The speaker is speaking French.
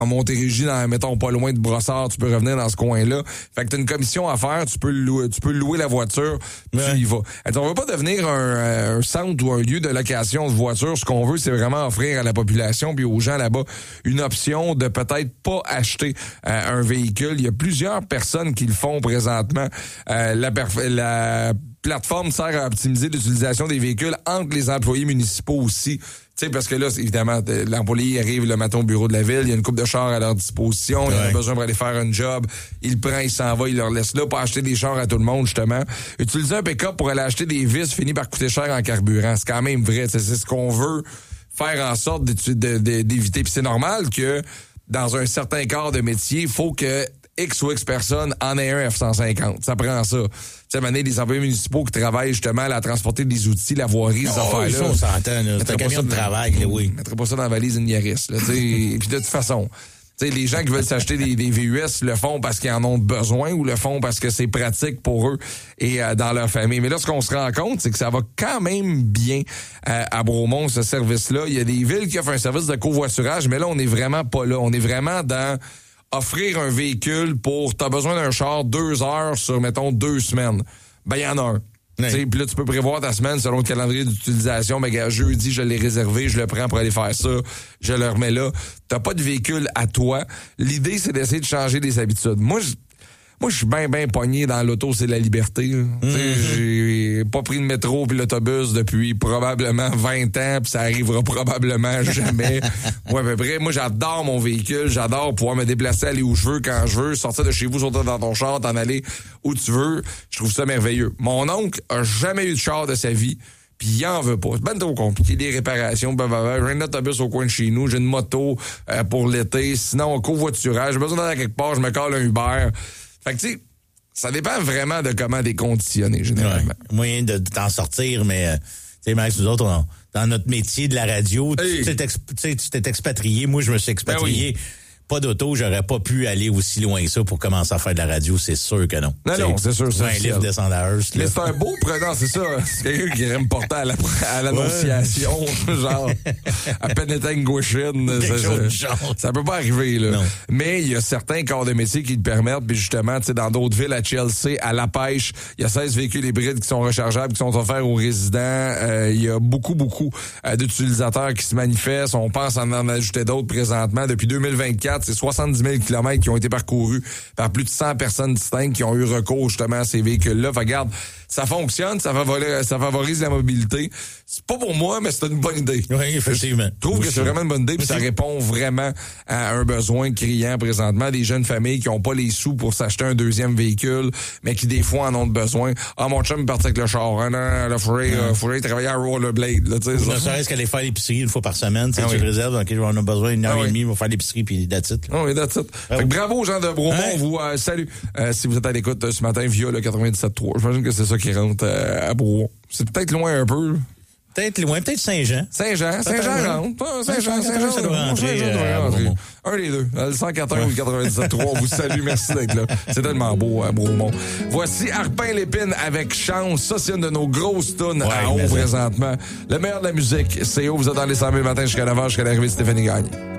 en Montérégie, mettons pas loin de Brossard, tu peux revenir dans ce coin-là. Fait que t'as une commission à faire, tu peux louer la voiture, tu y vas. On veut pas devenir un centre ou un lieu de location de voitures. Ce qu'on veut, c'est vraiment offrir à la population puis aux gens là-bas une option de peut-être pas acheter un véhicule. Il y a plusieurs personnes qui le font présentement. La plateforme sert à optimiser l'utilisation des véhicules entre les employés municipaux aussi. Tu sais, parce que là, évidemment, l'employé arrive le matin au bureau de la ville, il y a une couple de chars à leur disposition, il en a besoin pour aller faire un job, il prend, il s'en va, il leur laisse là pour acheter des chars à tout le monde, justement. Utiliser un pick-up pour aller acheter des vis finit par coûter cher en carburant. C'est quand même vrai. C'est ce qu'on veut faire en sorte d'éviter. Puis c'est normal que dans un certain corps de métier, il faut que X ou X personnes en ait un F-150. Ça prend ça. Tu sais, maintenant, des employés municipaux qui travaillent justement à transporter des outils, la voirie, ces affaires-là. Ça, on s'entend, là. C'est un camion de travail, là, oui. Je mettrais pas ça dans la valise d'une Yaris, là, tu sais. Et puis de toute façon, tu sais, les gens qui veulent s'acheter des VUS le font parce qu'ils en ont besoin ou le font parce que c'est pratique pour eux et dans leur famille. Mais là, ce qu'on se rend compte, c'est que ça va quand même bien à Bromont, ce service-là. Il y a des villes qui offrent un service de covoiturage, mais là, on n'est vraiment pas là. On est vraiment dans offrir un véhicule pour, t'as besoin d'un char 2 heures sur, mettons, 2 semaines. Ben, il y en a un. Puis là, tu peux prévoir ta semaine selon le calendrier d'utilisation. Mais jeudi, je l'ai réservé, je le prends pour aller faire ça. Je le remets là. T'as pas de véhicule à toi. L'idée, c'est d'essayer de changer des habitudes. Moi, je suis bien pogné dans l'auto, c'est la liberté. J'ai pas pris le métro puis l'autobus depuis probablement 20 ans, puis ça arrivera probablement jamais. Ouais, à peu près. Moi, j'adore mon véhicule, j'adore pouvoir me déplacer, aller où je veux, quand je veux, sortir de chez vous, sortir dans ton char, t'en aller où tu veux. Je trouve ça merveilleux. Mon oncle a jamais eu de char de sa vie. Puis il en veut pas. C'est ben trop compliqué. Les réparations, j'ai un autobus au coin de chez nous, j'ai une moto pour l'été, sinon un covoiturage, j'ai besoin d'aller quelque part, je me colle un Uber. Fait que tu sais, ça dépend vraiment de comment t'es conditionné, généralement. Moyen de t'en sortir, mais tu sais, Max, nous autres, dans notre métier de la radio, tu t'es expatrié. Moi, je me suis expatrié. Pas d'auto, j'aurais pas pu aller aussi loin que ça pour commencer à faire de la radio, c'est sûr que non. Non, c'est sûr. C'est un livre descendre à Hearst. Mais c'est un beau prenant, c'est ça. C'est quelqu'un qui irait me porter à l'annonciation, genre, à Penetanguishing. Ça peut pas arriver, là. Non. Mais il y a certains corps de métier qui le permettent, puis justement, tu sais, dans d'autres villes, à Chelsea, à La Pêche, il y a 16 véhicules hybrides qui sont rechargeables, qui sont offerts aux résidents. Il y a beaucoup d'utilisateurs qui se manifestent. On pense en ajouter d'autres présentement. Depuis 2024, c'est 70 000 kilomètres qui ont été parcourus par plus de 100 personnes distinctes qui ont eu recours justement à ces véhicules-là. Fait regarde, ça fonctionne, ça favorise la mobilité. C'est pas pour moi, mais c'est une bonne idée. Oui, effectivement. Je trouve que c'est vraiment une bonne idée, puis ça répond vraiment à un besoin criant présentement. Des jeunes familles qui ont pas les sous pour s'acheter un deuxième véhicule, mais qui des fois en ont besoin. Ah, mon chum est parti avec le char. Il faudrait travailler à rollerblade. Là, ne serait-ce qu'aller faire l'épicerie une fois par semaine. Tu le réserves, ok, on a besoin d'une heure et demie pour faire l'épicerie, puis that's it. Oui, that's it. Fait que bravo aux gens de Bromont. Vous salue. Si vous êtes à l'écoute ce matin via le 97.3. J'imagine que c'est ça qui rentre à Bromont. C'est peut-être loin un peu. Peut-être loin, peut-être Saint-Jean. Saint-Jean rentre. Saint-Jean, ça doit rentrer. Un des deux. Le 141 ou le 97.3. Vous salue, merci d'être là. C'est tellement beau à Bromont. Voici Harpin Lépine avec Chance. Ça, c'est une de nos grosses tunes à haut présentement. Le meilleur de la musique, c'est où vous êtes dans les 100 000 matins jusqu'à 9h, jusqu'à l'arrivée de Stéphanie Gagné.